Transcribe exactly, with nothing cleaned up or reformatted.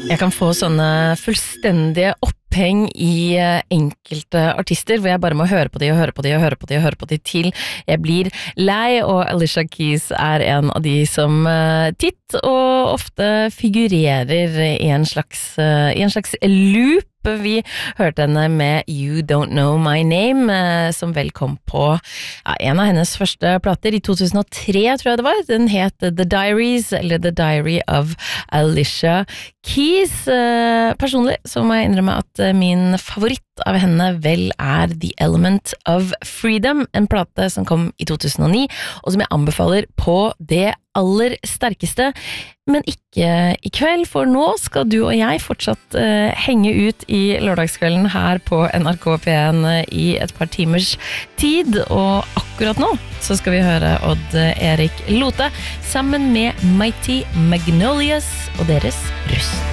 Jeg kan få sånne fullstendige oppheng i enkelte artister, hvor jeg bare må høre på de og høre på de og høre på de og høre på de til jeg blir lei, og Alicia Keys er en av de som titt og ofte figurerer i en slags, i en slags loop. Vi hørte henne med You Don't Know My Name, som vel kom på ja, en av hennes første plater i to tusen og tre, tror jeg det var. Den het The Diaries, eller The Diary of Alicia Keys. Personlig så må jeg innrømme at min favoritt av henne vel er The Element of Freedom, en plate som kom i to tusen og ni, og som jeg anbefaler på det aller sterkeste, men ikke i kveld, for nå skal du og jeg fortsatt uh, henge ut i lørdagskvelden her på N R K P en i et par timers tid, og akkurat nå så skal vi høre Odd Erik Lothe sammen med Mighty Magnolias og deres Rust.